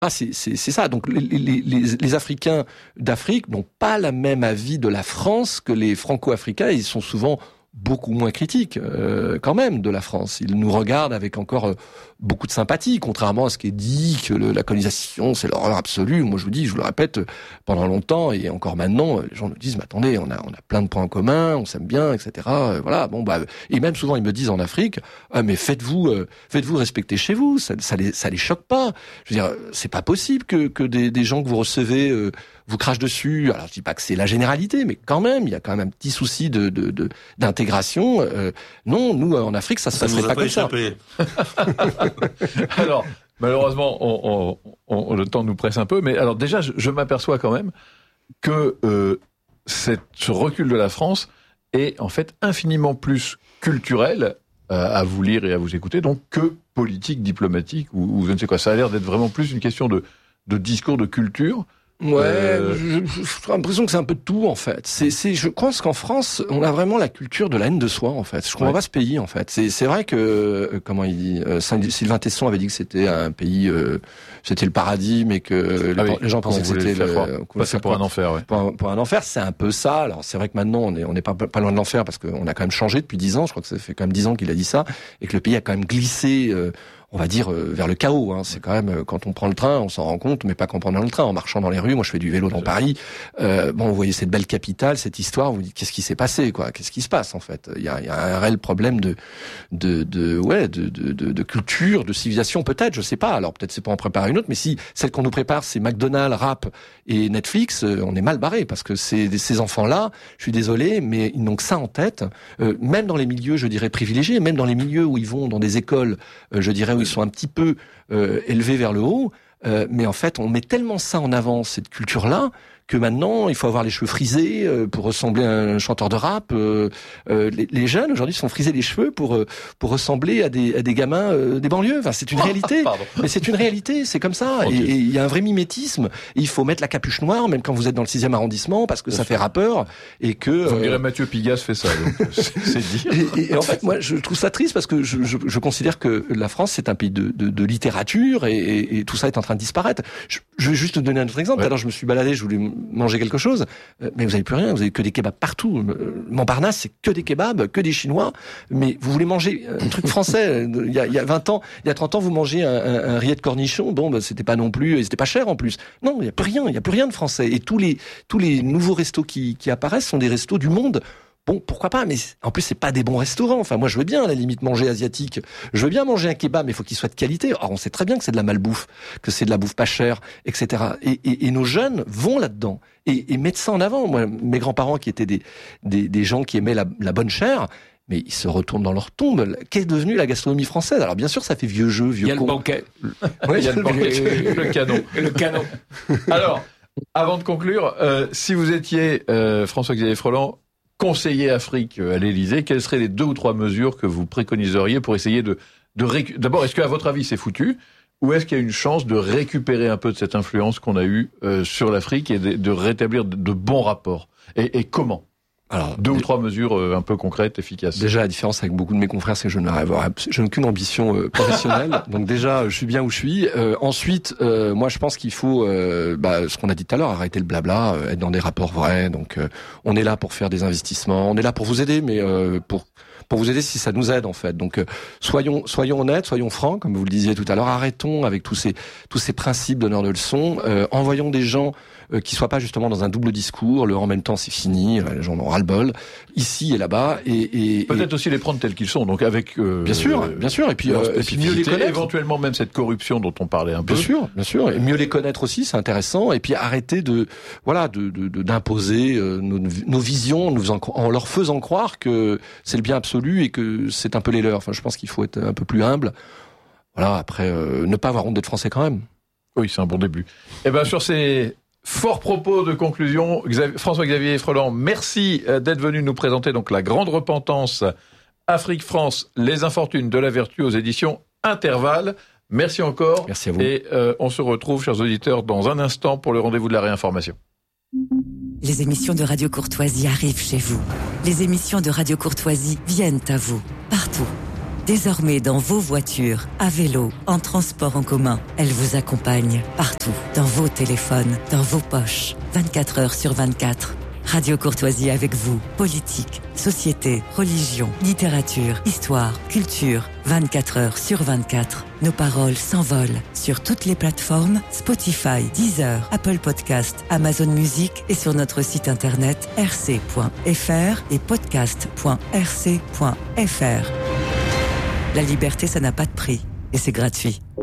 C'est ça. Donc les Africains d'Afrique n'ont pas la même avis de la France que les Franco-Africains. Ils sont souvent beaucoup moins critiques quand même de la France. Ils nous regardent avec encore beaucoup de sympathie, contrairement à ce qui est dit que la colonisation c'est l'horreur absolue. Moi je vous le répète, pendant longtemps et encore maintenant, les gens nous disent mais attendez, on a plein de points en commun, on s'aime bien, etc. Voilà, et même souvent ils me disent en Afrique, mais faites-vous respecter chez vous, ça les choque pas. Je veux dire, c'est pas possible que des gens que vous recevez vous crachent dessus. Alors je dis pas que c'est la généralité, mais quand même, il y a quand même un petit souci d'intégration. Non, nous en Afrique, ça se passerait pas comme ça. Alors, malheureusement, le temps nous presse un peu, mais alors déjà, je m'aperçois quand même que ce recul de la France est en fait infiniment plus culturel à vous lire et à vous écouter, donc que politique, diplomatique ou je ne sais quoi. Ça a l'air d'être vraiment plus une question de discours, de culture. Ouais, j'ai l'impression que c'est un peu de tout en fait. Je pense qu'en France, on a vraiment la culture de la haine de soi en fait. Je comprends pas ce pays en fait. C'est vrai que comment il dit, Sylvain Tesson avait dit que c'était un pays, c'était le paradis, mais que les gens pensaient que c'était passer pour un enfer. Ouais. Pour un enfer, c'est un peu ça. Alors c'est vrai que maintenant on n'est pas loin de l'enfer parce qu'on a quand même changé depuis 10 ans. Je crois que ça fait quand même 10 ans qu'il a dit ça et que le pays a quand même glissé. On va dire vers le chaos. C'est quand même quand on prend le train, on s'en rend compte, mais pas qu'en prenant le train, en marchant dans les rues. Moi, je fais du vélo dans Paris. Vous voyez cette belle capitale, cette histoire. Vous vous dites qu'est-ce qui s'est passé, quoi ? Qu'est-ce qui se passe en fait ? Il y a un réel problème de culture, de civilisation peut-être. Je sais pas. Alors peut-être c'est pour en préparer une autre, mais si celle qu'on nous prépare, c'est McDonald's, rap et Netflix, on est mal barré parce que ces enfants-là, je suis désolé, mais ils n'ont que ça en tête. Même dans les milieux, je dirais privilégiés, même dans les milieux où ils vont dans des écoles, je dirais où ils sont un petit peu élevés vers le haut, mais en fait on met tellement ça en avant, cette culture-là, que maintenant il faut avoir les cheveux frisés pour ressembler à un chanteur de rap. Les jeunes aujourd'hui se font friser les cheveux pour ressembler à des gamins des banlieues. Enfin, c'est une réalité. Mais c'est une réalité, c'est comme ça. Okay. Et il y a un vrai mimétisme. Et il faut mettre la capuche noire même quand vous êtes dans le 6e arrondissement parce que ça fait rappeur et que. Vous direz Mathieu Pigasse fait ça. Donc c'est dire. Et en fait, moi, je trouve ça triste parce que je considère que la France c'est un pays de littérature et tout ça est en train de disparaître. Je vais juste te donner un autre exemple. Ouais. Alors je me suis baladé, je voulais manger quelque chose, mais vous avez plus rien, vous avez que des kebabs partout. Montparnasse, c'est que des kebabs, que des Chinois, mais vous voulez manger un truc français. Il y a 20 ans, il y a 30 ans, vous mangez un rillette cornichon, c'était pas non plus, et c'était pas cher en plus. Non, il y a plus rien de français. Et tous les nouveaux restos qui apparaissent sont des restos du monde. Bon, pourquoi pas, mais en plus, c'est pas des bons restaurants. Enfin, moi, je veux bien, à la limite, manger asiatique. Je veux bien manger un kebab, mais il faut qu'il soit de qualité. Or, on sait très bien que c'est de la malbouffe, que c'est de la bouffe pas chère, etc. Et nos jeunes vont là-dedans et mettent ça en avant. Moi, mes grands-parents qui étaient des gens qui aimaient la bonne chair, mais ils se retournent dans leur tombe. Qu'est devenue la gastronomie française ? Alors, bien sûr, ça fait vieux jeu, vieux con. Il y a le banquet. Il y a le banquet, le canon. Le canon. Alors, avant de conclure, si vous étiez François-Xavier Freland, conseiller Afrique à l'Élysée, quelles seraient les 2 ou 3 mesures que vous préconiseriez pour essayer d'abord, est-ce qu'à votre avis c'est foutu, ou est-ce qu'il y a une chance de récupérer un peu de cette influence qu'on a eue sur l'Afrique et de rétablir de bons rapports ? Et comment ? Alors, 2 ou 3 mesures un peu concrètes, efficaces. Déjà, la différence avec beaucoup de mes confrères, c'est que je n'ai aucune ambition professionnelle. Donc déjà, je suis bien où je suis. Ensuite, moi, je pense qu'il faut, ce qu'on a dit tout à l'heure, arrêter le blabla, être dans des rapports vrais. Donc, on est là pour faire des investissements, on est là pour vous aider, mais pour vous aider si ça nous aide en fait. Donc, soyons honnêtes, soyons francs, comme vous le disiez tout à l'heure. Arrêtons avec tous ces principes donneurs de leçons. Envoyons des gens qui soient pas justement dans un double discours, le en même temps c'est fini, les gens en ont ras-le-bol, ici et là-bas, et peut-être aussi les prendre tels qu'ils sont, donc avec bien sûr, et puis mieux les connaître, éventuellement même cette corruption dont on parlait un peu. Bien sûr, et mieux les connaître aussi, c'est intéressant, et puis arrêter d'imposer nos visions en leur faisant croire que c'est le bien absolu et que c'est un peu les leurs. Enfin, je pense qu'il faut être un peu plus humble. Voilà, après ne pas avoir honte d'être français quand même. Oui, c'est un bon début. Et bien sur ces forts propos de conclusion, François-Xavier Freland, merci d'être venu nous présenter donc La Grande Repentance, Afrique-France, les infortunes de la vertu aux éditions Intervalle. Merci encore. Merci à vous. Et on se retrouve, chers auditeurs, dans un instant pour le rendez-vous de la réinformation. Les émissions de Radio Courtoisie arrivent chez vous. Les émissions de Radio Courtoisie viennent à vous, partout. Désormais dans vos voitures, à vélo, en transport en commun, elle vous accompagne partout, dans vos téléphones, dans vos poches, 24 heures sur 24. Radio Courtoisie avec vous. Politique, société, religion, littérature, histoire, culture. 24 heures sur 24. Nos paroles s'envolent sur toutes les plateformes Spotify, Deezer, Apple Podcast, Amazon Music et sur notre site internet rc.fr et podcast.rc.fr. La liberté, ça n'a pas de prix et c'est gratuit.